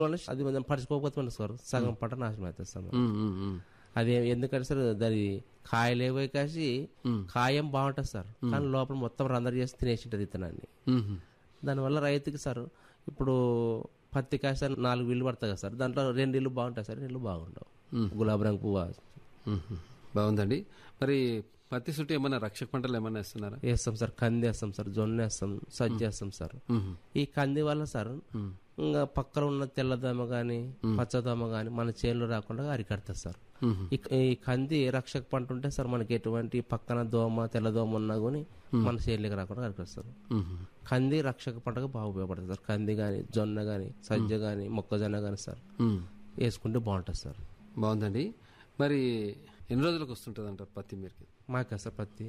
అది మనం పడుచుకోకపోతే సార్ సగం పంట నాశనం అవుతుంది సార్. ఉమ్, ఉమ్, ఉమ్. అది ఎందుకంటే సార్ దాని కాయలేవో కాసి కాయం బాగుంటుంది సార్, కానీ లోపల మొత్తం రందరు చేసి తినేసి ఉంటుంది విత్తనాన్ని. ఉమ్, దానివల్ల రైతుకి సార్ ఇప్పుడు పత్తి కాసి 4 ఇల్లు పడతాయి కదా సార్, దాంట్లో 2 ఇల్లు బాగుంటాయి సార్, 2 ఇల్లు బాగుండవు. గులాబీ రంగు పువ్వు ఉమ్. బాగుందండి. మరి పత్తి చుట్టూ ఏమైనా రక్షక పంటలు ఏమైనా వేస్తున్నారా? వేస్తాం సార్, కంది వేస్తాం సార్, జొన్న వేస్తాం, సజ్జ వేస్తాం సార్. ఈ కంది వల్ల సార్ ఇంకా పక్కన ఉన్న తెల్లదోమ గాని పచ్చదోమ గాని మన చేనులో రాకుండా అరికడతారు సార్. ఈ కంది రక్షక పంట ఉంటే సార్ మనకి ఎటువంటి పక్కన దోమ తెల్లదోమ ఉన్నా కానీ మన చేనులోకి రాకుండా అరికడతారు. కంది రక్షక పంటగా బాగా ఉపయోగపడుతుంది సార్. కంది గాని జొన్న గాని సజ్జ గాని మొక్కజొన్న గాని సార్ వేసుకుంటే బాగుంటుంది సార్. బాగుందండి. మరి ఎన్ని రోజులకు వస్తుంటది అంటారు పత్తి మీరుకి? మాకా సార్ పత్తి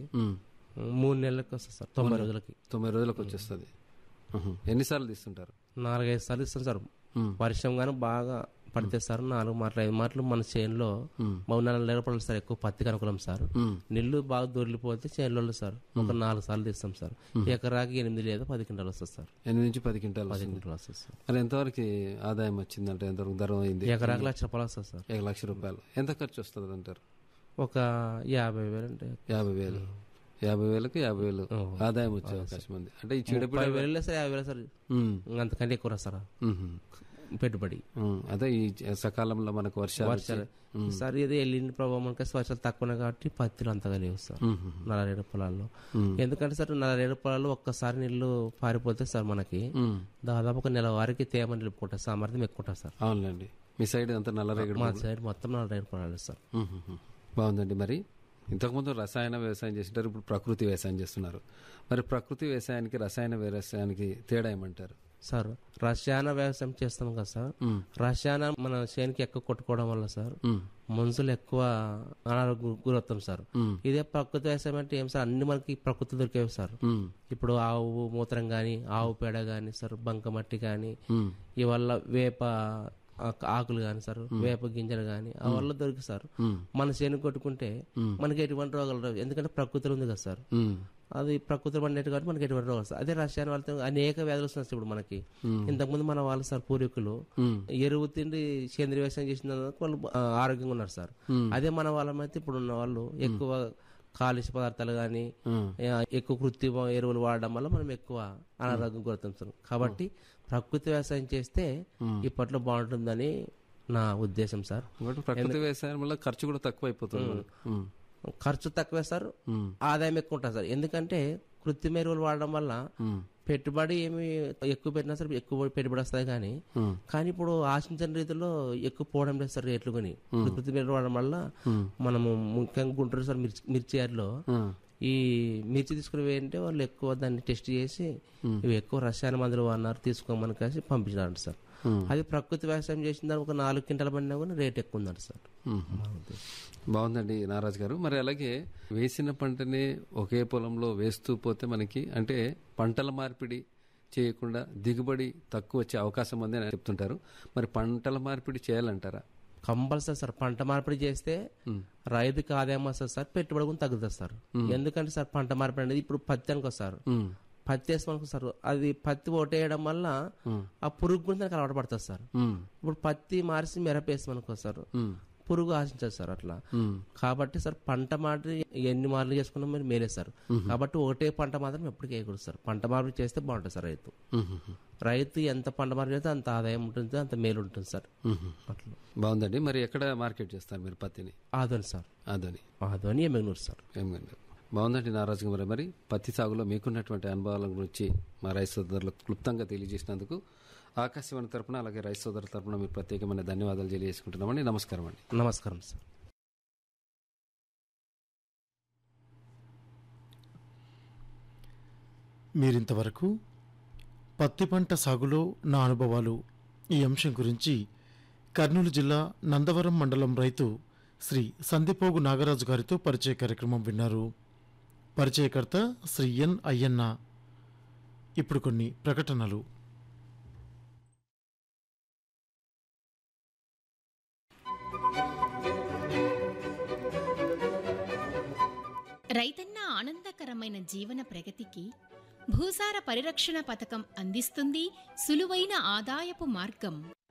3 నెలలకు వస్తుంది సార్, 90 రోజులకి. 90 రోజులకు వచ్చేస్తుంది. ఎన్నిసార్లు తీస్తుంటారు? 4-5 సార్లు ఇస్తాం సార్. వర్షం గానీ బాగా పడితే సార్ 4 మాటలు 5 మాటలు మన చేనులో 3-4 నెలలు పడాలి సార్. ఎక్కువ పత్తికి అనుకూలం సార్. నీళ్లు బాగా దొరికిపోతే చేనులో సార్ ఒక 4 సార్లు తీస్తాం సార్. ఎకరాకి 8 లేదా 10 క్వింటాలు వస్తుంది సార్. 8 నుంచి 10 క్వింటాలు వస్తుంది సార్. మరి ఎంతవరకు ఆదాయం వచ్చిందంటే ఎంతవరకు ధర అయింది? ఎకరాకి 1,00,000 రూపాయలు వస్తుంది సార్. 1,00,000 రూపాయలు. ఎంత ఖర్చు వస్తుంది అంటారు? ఒక 50,000 అంటే 50,000. 50,000కి 50,000 ఆదాయం వచ్చే అవకాశం ఉంది. అంటే ఈ చీడపీడ 50,000 సార్, 50,000 సార్, అంతకంటే ఎక్కువ సార్ పెట్టుబడి. అదే ఈ సకాలంలో మనకు వర్షాలు సార్. ఇది వెళ్ళిన ప్రభావం వర్షాలు తక్కువ కాబట్టి పత్తిలో అంతగా లేవు సార్ నల్లరేడు పొలాల్లో. ఎందుకంటే సార్ నల్లరేడు పొలాల్లో ఒక్కసారి నీళ్లు పారిపోతే సార్ మనకి దాదాపు ఒక నెల వారికి తేమ నిలుపుకుంటారు, సామర్థ్యం ఎక్కువ ఉంటుంది సార్. అవునండి. మీ సైడ్ అంతా నల్లరేగడి? మా సైడ్ మొత్తం నల్లరేడు పొలాలు సార్. బాగుందండి. మరి ఇంతకుముందు రసాయన వ్యవసాయం చేస్తుంటారు, ఇప్పుడు ప్రకృతి వ్యవసాయం చేస్తున్నారు. మరి ప్రకృతి వ్యవసాయానికి రసాయన వ్యవసాయానికి తేడా ఏమంటారు? సార్ రసాయన వ్యవసాయం చేస్తాం కదా సార్, రసాయన మన చేనికి ఎక్కువ కొట్టుకోవడం వల్ల సార్ మనుషులు ఎక్కువ అనారోగ్యం గురవుతాం సార్. ఇదే ప్రకృతి వ్యవసాయం అంటే ఏం సార్, అన్ని మనకి ప్రకృతి దొరికేవి సార్. ఇప్పుడు ఆవు మూత్రం గాని ఆవు పేడ గాని సార్, బంకమట్టి గాని, ఇవల్ల వేప ఆకులు గాని సార్, వేప గింజలు గాని ఆ వల్ల దొరికి సార్ మన చేను కొట్టుకుంటే మనకి ఎటువంటి రోగాలు రావు. ఎందుకంటే ప్రకృతిలో ఉంది కదా సార్, అది ప్రకృతి పండేట్టు కాబట్టి మనకి ఎటువంటి రోగాలు సార్. అదే రసాయన వాళ్ళతో అనేక వ్యాధులు వస్తున్నాయి ఇప్పుడు మనకి. ఇంతకుముందు మన వాళ్ళు సార్ పూర్వీకులు ఎరువు తిండి సేంద్రీయ వ్యవసాయం చేసిన వాళ్ళు ఆరోగ్యంగా ఉన్నారు సార్. అదే మన వాళ్ళమైతే ఇప్పుడు ఉన్న వాళ్ళు ఎక్కువ కాలుష్య పదార్థాలు గాని ఎక్కువ కృత్రిమ ఎరువులు వాడడం వల్ల మనం ఎక్కువ అనారోగ్యం గురవుతాం. కాబట్టి ప్రకృతి వ్యవసాయం చేస్తే ఇప్పట్లో బాగుంటుందని నా ఉద్దేశం సార్. ప్రకృతి వ్యవసాయం వల్ల ఖర్చు కూడా తక్కువ అయిపోతుంది. ఖర్చు తక్కువే సార్, ఆదాయం ఎక్కువ ఉంటుంది సార్. ఎందుకంటే కృత్రిమ ఎరువులు వాడడం వల్ల పెట్టుబడి ఏమి ఎక్కువ పెట్టినా సరే ఎక్కువ పెట్టుబడి వస్తాయి కానీ ఇప్పుడు ఆశించిన రీతిలో ఎక్కువ పోవడం లేదు సార్ రేట్లు. కొని కృత్రిమ ఎరువులు వాడడం వల్ల మనము ముఖ్యంగా గుంటూరు సార్ మిర్చి యార్డ్లో ఈ మిర్చి తీసుకుని ఏంటంటే వాళ్ళు ఎక్కువ దాన్ని టెస్ట్ చేసి ఇవి ఎక్కువ రసాయన మందులు అన్నారు తీసుకోమని కాసి పంపించారు సార్. అది ప్రకృతి వ్యవసాయం చేసిన దానికి ఒక 4 క్వింటాల పడినా కూడా రేట్ ఎక్కువ ఉందండి సార్. బాగుందండి నారాజు గారు. మరి అలాగే వేసిన పంటని ఒకే పొలంలో వేస్తూ పోతే మనకి అంటే పంటల మార్పిడి చేయకుండా దిగుబడి తక్కువ వచ్చే అవకాశం ఉంది అని చెప్తుంటారు. మరి పంటల మార్పిడి చేయాలంటారా? Compulsory sir. పంట మార్పిడి చేస్తే రైతుకి ఆదాయం వస్తుంది సార్, పెట్టుబడి కూడా తగ్గుతుంది సార్. ఎందుకంటే సార్ పంట మార్పిడి అనేది ఇప్పుడు పత్తి అనుకో సార్, పత్తి వేసుకోనుకో సార్, అది పత్తి ఓటేయడం వల్ల ఆ పురుగు కూడా దానికి అలవాటు పడుతుంది సార్. ఇప్పుడు పత్తి మార్చి మిరప వేసామనుకో సార్ పురుగు ఆశించదు సార్ అట్లా. కాబట్టి సార్ పంట మార్పిడి ఎన్ని మార్లు చేసుకున్నా మీరు మేలే సార్. కాబట్టి ఒకటే పంట మాత్రం ఎప్పటికీ వేయకూడదు సార్. పంట మార్పిడి చేస్తే బాగుంటుంది సార్. రైతు ఎంత పంట మార్పిడి చేస్తే అంత ఆదాయం ఉంటుంది, అంత మేలు ఉంటుంది సార్. అట్లా బాగుందండి. మరి ఎక్కడ మార్కెట్ చేస్తారు మీరు పత్తిని? ఆదోని సార్. ఆదోని ఎమ్మెగనూరు సార్. బాగుందండి నారాజు గారు. మరి పత్తి సాగులో మీకున్నటువంటి అనుభవాల గురించి మా రైతు సోదరులకు క్లుప్తంగా తెలియజేసినందుకు ఆకాశవాణి తరపున అలాగే రైతు సోదరుల తరపున మీరు ప్రత్యేకమైన ధన్యవాదాలు తెలియజేసుకుంటున్నామండి. నమస్కారం అండి. నమస్కారం సార్. మీరింతవరకు పత్తి పంట సాగులో నా అనుభవాలు ఈ అంశం గురించి కర్నూలు జిల్లా నందవరం మండలం రైతు శ్రీ సందిపోగు నాగరాజు గారితో పరిచయ కార్యక్రమం విన్నారు. పరిచయకర్త శ్రీ ఎన్ అయ్యన్న. ఇప్పుడు కొన్ని ప్రకటనలు. రైతన్న ఆనందకరమైన జీవన ప్రగతికి భూసార పరిరక్షణ పథకం అందిస్తుంది సులువైన ఆదాయపు మార్గం.